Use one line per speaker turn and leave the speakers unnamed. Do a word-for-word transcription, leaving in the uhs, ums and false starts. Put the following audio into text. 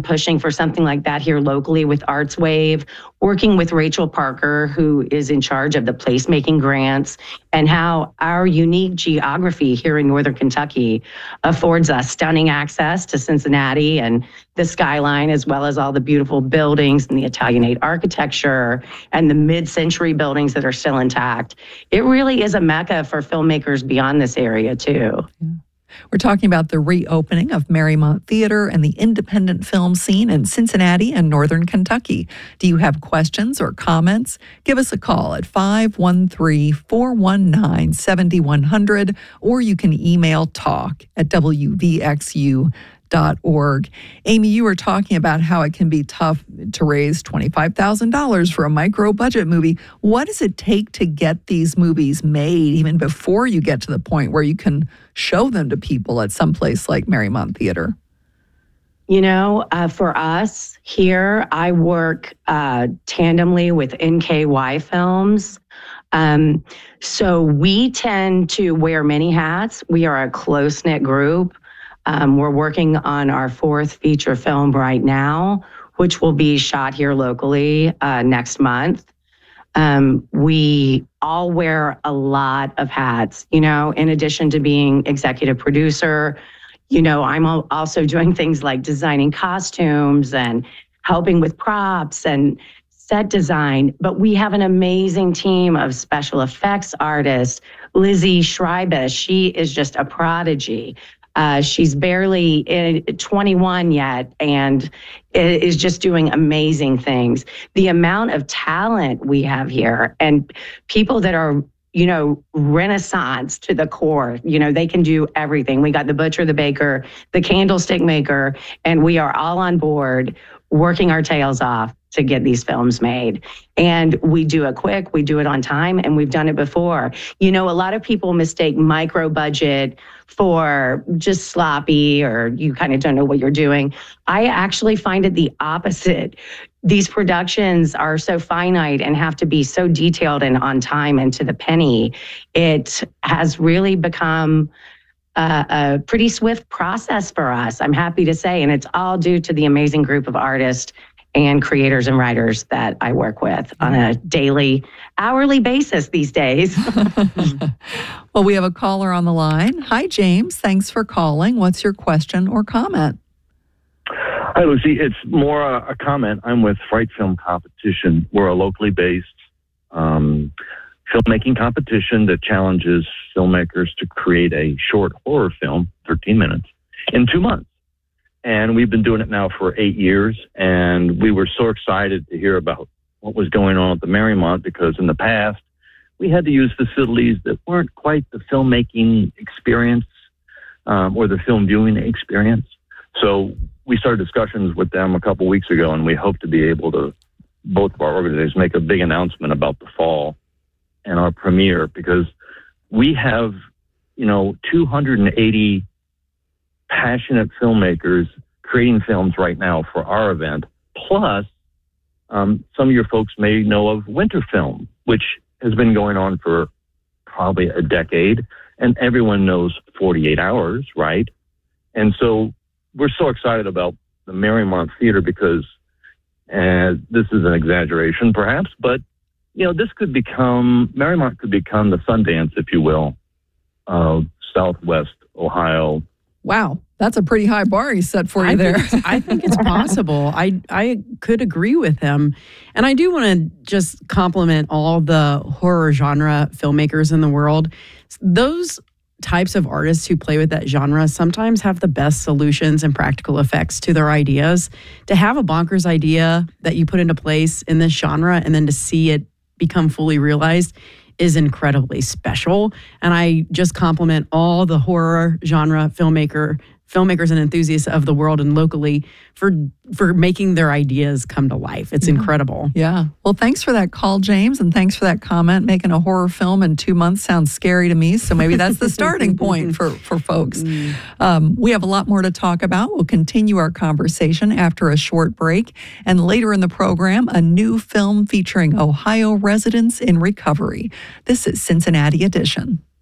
pushing for something like that here locally with ArtsWave, working with Rachel Parker, who is in charge of the placemaking grants, and how our unique geography here in Northern Kentucky affords us stunning access to Cincinnati and the skyline, as well as all the beautiful buildings and the Italianate architecture and the mid-century buildings that are still intact. It really is a mecca for filmmakers beyond this area, too.
Yeah. We're talking about the reopening of Marymount Theater and the independent film scene in Cincinnati and Northern Kentucky. Do you have questions or comments? Give us a call at five one three, four one nine, seven one zero zero, or you can email talk at w v x u dot org. Amy, you were talking about how it can be tough to raise twenty-five thousand dollars for a micro budget movie. What does it take to get these movies made even before you get to the point where you can show them to people at some place like Marymount Theater?
You know, uh, for us here, I work uh, tandemly with N K Y Films. Um, so we tend to wear many hats. We are a close-knit group. Um, we're working on our fourth feature film right now, which will be shot here locally uh, next month. Um, we all wear a lot of hats, you know, in addition to being executive producer. You know, I'm also doing things like designing costumes and helping with props and set design. But we have an amazing team of special effects artists. Lizzie Schreibish, she is just a prodigy. Uh, she's barely twenty-one yet and is just doing amazing things. The amount of talent we have here and people that are, you know, Renaissance to the core, you know, they can do everything. We got the butcher, the baker, the candlestick maker, and we are all on board working our tails off to get these films made. And we do it quick, we do it on time, and we've done it before. You know, a lot of people mistake micro budget for just sloppy or you kind of don't know what you're doing. I actually find it the opposite. These productions are so finite and have to be so detailed and on time and to the penny. It has really become a, a pretty swift process for us, I'm happy to say, and it's all due to the amazing group of artists and creators and writers that I work with on a daily, hourly basis these days.
Well, we have a caller on the line. Hi, James. Thanks for calling. What's your question or comment?
Hi, Lucy. It's more a, a comment. I'm with Fright Film Competition. We're a locally based um, filmmaking competition that challenges filmmakers to create a short horror film, thirteen minutes, in two months. And we've been doing it now for eight years, and we were so excited to hear about what was going on at the Marymount, because in the past, we had to use facilities that weren't quite the filmmaking experience um, or the film viewing experience. So we started discussions with them a couple weeks ago, and we hope to be able to, both of our organizations, make a big announcement about the fall and our premiere, because we have, you know, two hundred eighty passionate filmmakers creating films right now for our event. Plus, um, some of your folks may know of Winter Film, which has been going on for probably a decade, and everyone knows forty-eight hours, right? And so we're so excited about the Marymount Theater because, and this is an exaggeration perhaps, but, you know, this could become, Marymount could become the Sundance, if you will, of Southwest Ohio.
Wow, that's a pretty high bar he set for you
I
there.
Think I think it's possible. I I could agree with him. And I do want to just compliment all the horror genre filmmakers in the world. Those types of artists who play with that genre sometimes have the best solutions and practical effects to their ideas. To have a bonkers idea that you put into place in this genre and then to see it become fully realized is incredibly special. And I just compliment all the horror genre filmmaker filmmakers and enthusiasts of the world and locally for for making their ideas come to life. It's
yeah.
incredible.
Yeah. Well, thanks for that call, James, and thanks for that comment. Making a horror film in two months sounds scary to me, so maybe that's the starting point for, for folks. Mm. Um, we have a lot more to talk about. We'll continue our conversation after a short break, and later in the program, a new film featuring Ohio residents in recovery. This is Cincinnati Edition.